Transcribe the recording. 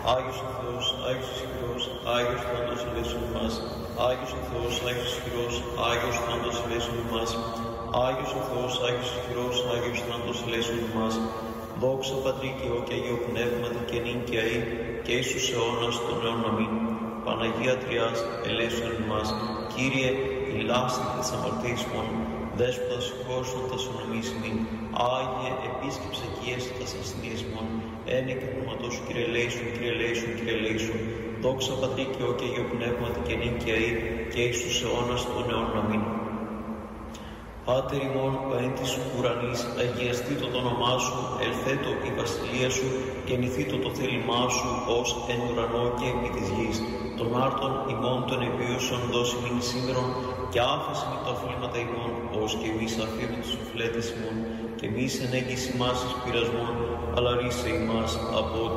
Άγιος ο Θεός, Άγιος ισχυρός, Άγιος Θάνατος ελέησον ημάς. Άγιος ο Θεός, Άγιος ισχυρός, Άγιος Θάνατος ελέησον ημάς. Άγιος ο Θεός, Άγιος ισχυρός, Άγιος Θάνατος ελέησον ημάς. Δόξα Πατρί και Υιό και Αγίο Πνεύματι και νυν και αεί και εις τους αιώνας των αιώνων. Αμήν. Παναγία Τριάς, ελέησον ημάς. Κύριε, ηλάστη της αμαρτίας ημών, Δέσποτα συγχώρησον τα σωνομής ημίν. Άγιε, επίσκεψε και έσαι τας ασθενείας ημών. Ένε και πνευματός σου, Κύριε ελέησον, Κύριε ελέησον, Κύριε ελέησον. Δόξα Πατρί και Υιό και Αγίο Πνεύματι και νυν και αεί και εις τους αιώνας των αιώνων. Αμήν. Πάτερ ημών, που εν της ουρανής, αγιαστήτω το όνομά σου, ελθέτω η βασιλεία σου, γεννηθήτω το θέλημά σου, ως εν ουρανό και επί της γης. Των άρτων ημών των επίωσων δώσει μην σήμερον, και άφησε μην τα οφείλματα ημών, ως και εμείς αφήνουμε τους οφειλέτες ημών, και εμείς εν έγκυση μας εις πειρασμών, αλλά ρίσε ημάς από